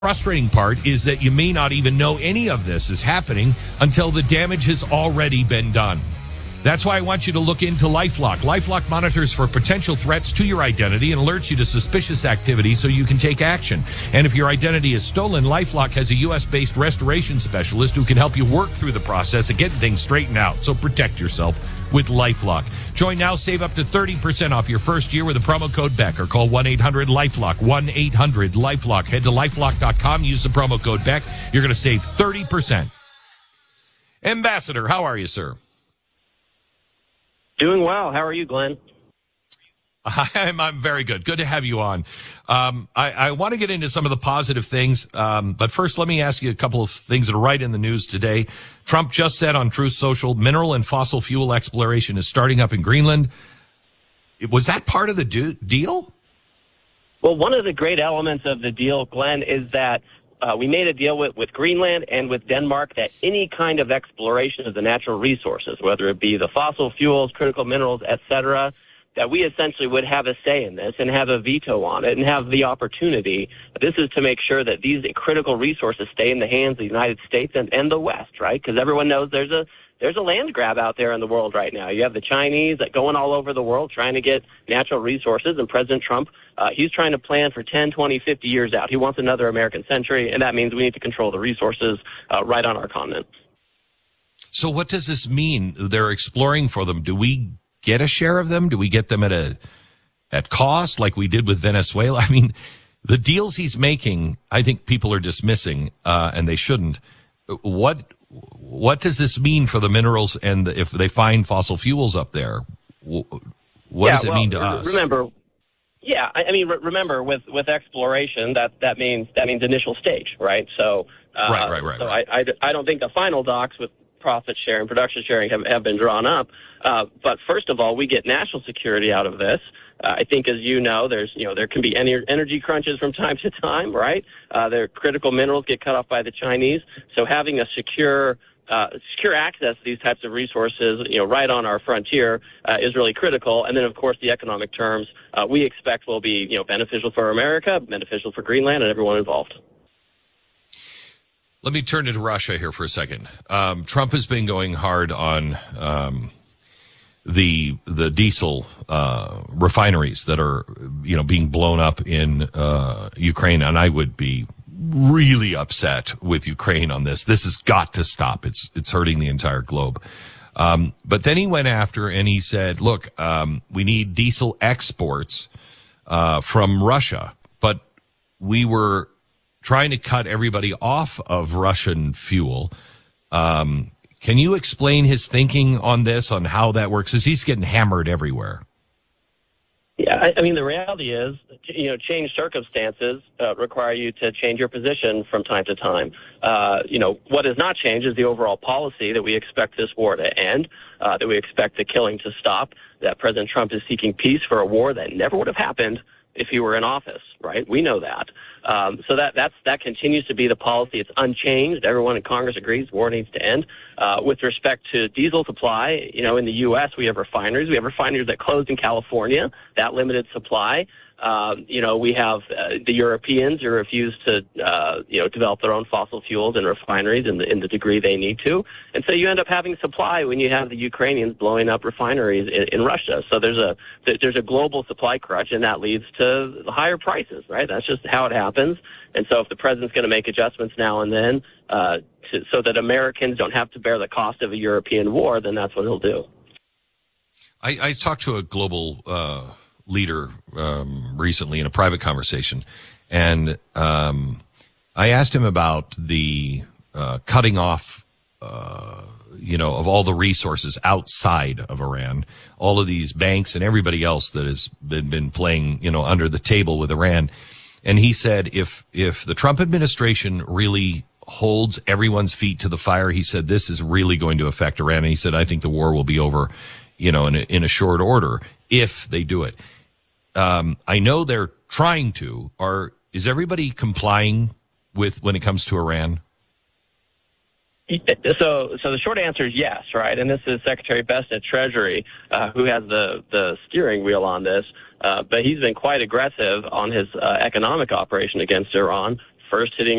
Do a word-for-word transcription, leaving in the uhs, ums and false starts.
frustrating part is that you may not even know any of this is happening until the damage has already been done. That's why I want you to look into LifeLock. LifeLock monitors for potential threats to your identity and alerts you to suspicious activity so you can take action. And if your identity is stolen, LifeLock has a U S-based restoration specialist who can help you work through the process and get things straightened out. So protect yourself with LifeLock. Join now, save up to thirty percent off your first year with the promo code Beck or call one eight hundred LifeLock, one eight hundred LifeLock. Head to lifelock dot com, use the promo code Beck. You're going to save thirty percent. Ambassador, how are you, sir? Doing well. How are you, Glenn? I'm, I'm very good. Good to have you on. Um, I, I want to get into some of the positive things, um, but first let me ask you a couple of things that are right in the news today. Trump just said on Truth Social, mineral and fossil fuel exploration is starting up in Greenland. Was that part of the do- deal? Well, one of the great elements of the deal, Glenn, is that Uh, we made a deal with, with Greenland and with Denmark that any kind of exploration of the natural resources, whether it be the fossil fuels, critical minerals, et cetera, that we essentially would have a say in this and have a veto on it and have the opportunity. This is to make sure that these critical resources stay in the hands of the United States and, and the West, right? Because everyone knows there's a there's a land grab out there in the world right now. You have the Chinese that going all over the world trying to get natural resources, and President Trump, uh, he's trying to plan for ten, twenty, fifty years out. He wants another American century, and that means we need to control the resources uh, right on our continent. So what does this mean? They're exploring for them. Do we get a share of them? Do we get them at a at cost like we did with Venezuela? I mean, the deals he's making, I think people are dismissing, uh, and they shouldn't. What what does this mean for the minerals and the, if they find fossil fuels up there? What yeah, does it well, mean to us? Remember, yeah, I, I mean, re- remember with, with exploration, that, that means that means initial stage, right? So, uh, right, right, right. So right. I, I, I don't think the final docs with profit sharing, production sharing have, have been drawn up. Uh, but first of all, we get national security out of this. Uh, I think, as you know, there's, you know, there can be ener- energy crunches from time to time, right? Uh, their critical minerals get cut off by the Chinese. So having a secure, uh, secure access to these types of resources, you know, right on our frontier, uh, is really critical. And then, of course, the economic terms, uh, we expect will be, you know, beneficial for America, beneficial for Greenland and everyone involved. Let me turn to Russia here for a second. Um, Trump has been going hard on, um, the the diesel uh refineries that are, you know, being blown up in uh Ukraine, and I would be really upset with Ukraine on this. This has got to stop. It's it's hurting the entire globe. Um but then he went after and he said, look, um we need diesel exports uh from Russia, but we were trying to cut everybody off of Russian fuel. Um Can you explain his thinking on this, on how that works? Because he's getting hammered everywhere. Yeah, I, I mean, the reality is, you know, changed circumstances uh, require you to change your position from time to time. Uh, you know, what has not changed is the overall policy that we expect this war to end, uh, that we expect the killing to stop, that President Trump is seeking peace for a war that never would have happened if he were in office, right? We know that. Um, so that that's that continues to be the policy. It's unchanged. Everyone in Congress agrees war needs to end. Uh, with respect to diesel supply, you know, in the U S we have refineries. We have refineries that closed in California. That limited supply. Um, you know, we have uh, the Europeans who refuse to, uh, you know, develop their own fossil fuels and refineries in the, in the degree they need to. And so you end up having supply when you have the Ukrainians blowing up refineries in, in Russia. So there's a there's a global supply crunch, and that leads to higher prices, right? That's just how it happens. And so if the president's going to make adjustments now and then uh, to, so that Americans don't have to bear the cost of a European war, then that's what he'll do. I, I talked to a global uh leader um, recently in a private conversation, and um, I asked him about the uh, cutting off, uh, you know, of all the resources outside of Iran, all of these banks and everybody else that has been, been playing, you know, under the table with Iran. And he said if if the Trump administration really holds everyone's feet to the fire, he said this is really going to affect Iran. And he said, I think the war will be over, you know, in a, in a short order if they do it. Um, I know they're trying to. Are is everybody complying with when it comes to Iran? So, so the short answer is yes, right? And this is Secretary Best at Treasury, uh, who has the, the steering wheel on this. Uh, but he's been quite aggressive on his uh, economic operation against Iran, first hitting